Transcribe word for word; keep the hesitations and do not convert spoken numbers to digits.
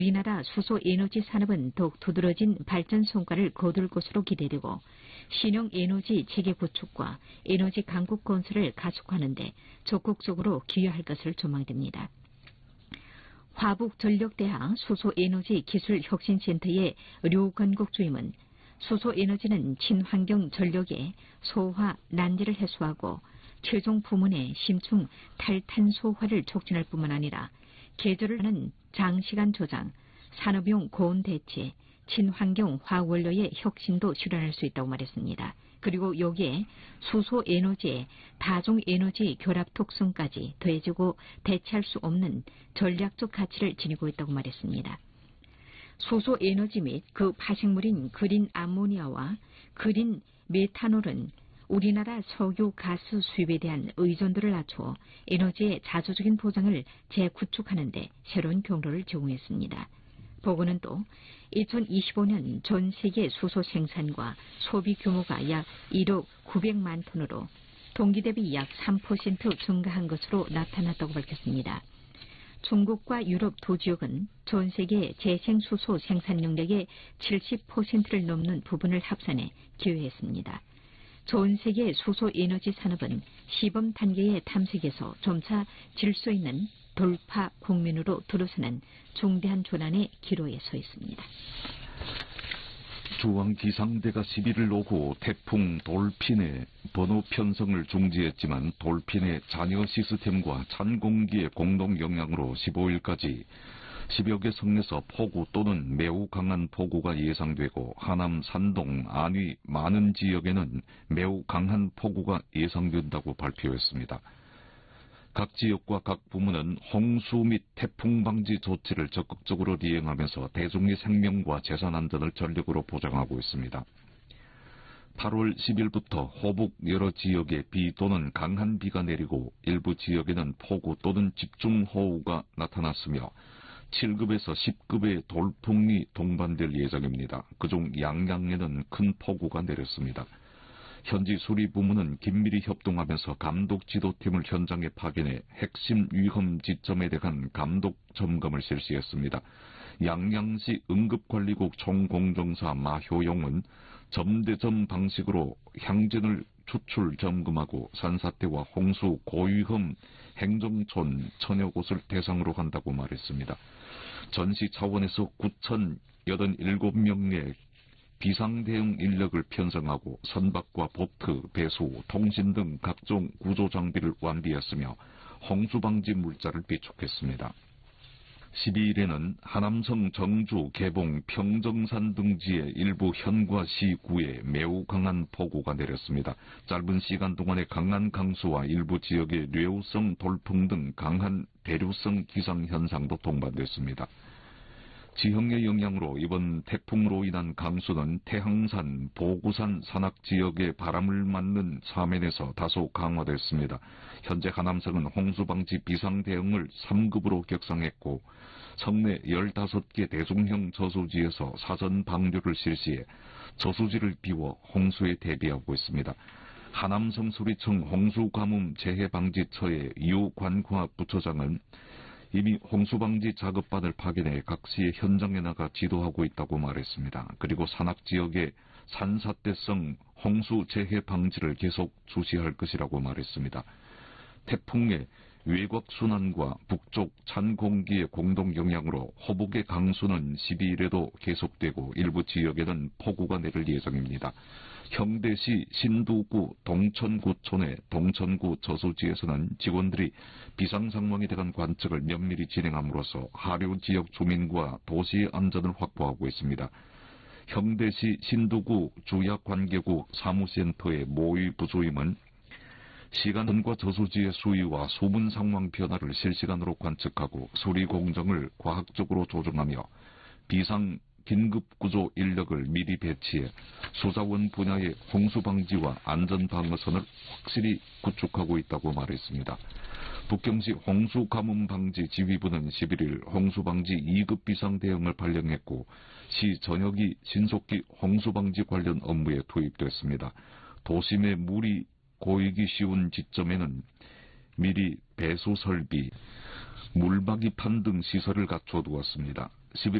우리나라 수소에너지 산업은 더욱 두드러진 발전 성과를 거둘 것으로 기대되고 신형 에너지 체계 구축과 에너지 강국 건설을 가속화하는 데 적극적으로 기여할 것을 전망됩니다. 화북전력대학 수소에너지 기술혁신센터의 류건국 주임은 수소에너지는 친환경 전력의 소화, 난제를 해소하고 최종 부문의 심층 탈탄소화를 촉진할 뿐만 아니라 계절을 하는 장시간 저장, 산업용 고온 대체, 친환경 화원료의 혁신도 실현할 수 있다고 말했습니다. 그리고 여기에 수소에너지의 다중에너지 결합 특성까지 더해지고 대체할 수 없는 전략적 가치를 지니고 있다고 말했습니다. 수소에너지 및 그 파생물인 그린 암모니아와 그린 메탄올은 우리나라 석유 가스 수입에 대한 의존도를 낮춰 에너지의 자주적인 보장을 재구축하는 데 새로운 경로를 제공했습니다. 보고는 또 이천이십오 년 전 세계 수소 생산과 소비 규모가 약 일억 구백만 톤으로 동기 대비 약 삼 퍼센트 증가한 것으로 나타났다고 밝혔습니다. 중국과 유럽 두 지역은 전 세계 재생수소 생산 능력의 칠십 퍼센트를 넘는 부분을 합산해 기여했습니다. 전 세계 수소에너지 산업은 시범 단계의 탐색에서 점차 질서 있는 돌파 국면으로 들어서는 중대한 전환의 기로에 서 있습니다. 중앙기상대가 십일 일 오후 태풍 돌핀의 번호 편성을 중지했지만 돌핀의 잔여 시스템과 찬 공기의 공동 영향으로 십오 일까지 십여 개 성에서 폭우 또는 매우 강한 폭우가 예상되고 하남, 산동, 안위 많은 지역에는 매우 강한 폭우가 예상된다고 발표했습니다. 각 지역과 각 부문은 홍수 및 태풍 방지 조치를 적극적으로 이행하면서 대중의 생명과 재산 안전을 전력으로 보장하고 있습니다. 팔월 십일부터 호북 여러 지역에 비 또는 강한 비가 내리고 일부 지역에는 폭우 또는 집중호우가 나타났으며 칠 급에서 십 급의 돌풍이 동반될 예정입니다. 그중 양양에는 큰 폭우가 내렸습니다. 현지 수리부문은 긴밀히 협동하면서 감독 지도팀을 현장에 파견해 핵심 위험 지점에 대한 감독 점검을 실시했습니다. 양양시 응급관리국 총공정사 마효용은 점대점 방식으로 향전을 추출 점검하고 산사태와 홍수 고위험 행정촌 천여 곳을 대상으로 한다고 말했습니다. 전시 차원에서 구천팔십칠 명의 비상대응 인력을 편성하고 선박과 보트, 배수, 통신 등 각종 구조장비를 완비했으며 홍수방지 물자를 비축했습니다. 십이 일에는 하남성 정주, 개봉, 평정산 등지의 일부 현과 시구에 매우 강한 폭우가 내렸습니다. 짧은 시간 동안의 강한 강수와 일부 지역의 뇌우성 돌풍 등 강한 대류성 기상현상도 동반됐습니다. 지형의 영향으로 이번 태풍으로 인한 강수는 태항산, 보구산 산악지역의 바람을 맞는 사면에서 다소 강화됐습니다. 현재 하남성은 홍수방지 비상대응을 삼 급으로 격상했고 성내 열다섯 개 대중형 저수지에서 사전 방류를 실시해 저수지를 비워 홍수에 대비하고 있습니다. 하남성 수리청 홍수가뭄 재해방지처의 유관화 부처장은 이미 홍수방지 작업반을 파견해 각 시의 현장에 나가 지도하고 있다고 말했습니다. 그리고 산악지역의 산사태성 홍수 재해 방지를 계속 주시할 것이라고 말했습니다. 태풍의 외곽순환과 북쪽 찬 공기의 공동 영향으로 호북의 강수는 십이 일에도 계속되고 일부 지역에는 폭우가 내릴 예정입니다. 형대시 신두구 동천구촌의 동천구 저수지에서는 직원들이 비상상황에 대한 관측을 면밀히 진행함으로써 하류 지역 주민과 도시의 안전을 확보하고 있습니다. 형대시 신두구 주약관계구 사무센터의 모의 부주임은 시간과 저수지의 수위와 수분 상황 변화를 실시간으로 관측하고 수리 공정을 과학적으로 조정하며 비상 긴급구조 인력을 미리 배치해 수자원 분야의 홍수방지와 안전방어선을 확실히 구축하고 있다고 말했습니다. 북경시 홍수가뭄방지 지휘부는 십일 일 홍수방지 이 급 비상대응을 발령했고 시 전역이 신속히 홍수방지 관련 업무에 투입됐습니다. 도심의 물이 고이기 쉬운 지점에는 미리 배수 설비, 물박이판 등 시설을 갖춰두었습니다. 십일